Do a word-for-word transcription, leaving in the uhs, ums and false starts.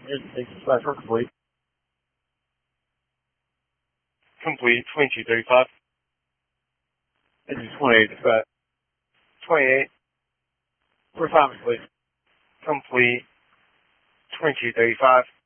Here's the six slash work complete. Complete, twenty-two thirty-five. Engine twenty-eight dispatch. twenty-eight. First time complete. Complete, twenty-two thirty-five.